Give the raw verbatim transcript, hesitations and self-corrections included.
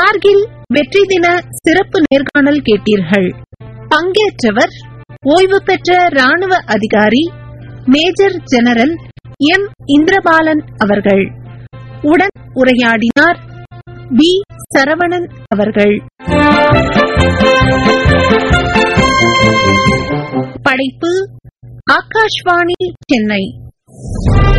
கார்கில் வெற்றி தின சிறப்பு நேர்காணல் கேட்டீர்கள். பங்கேற்றவர் ஓய்வு பெற்ற ராணுவ அதிகாரி மேஜர் ஜெனரல் எம் இந்திரபாலன் அவர்கள். உடன் உரையாடினார் பி சரவணன் அவர்கள். படைப்பு ஆகாஷ்வாணி சென்னை.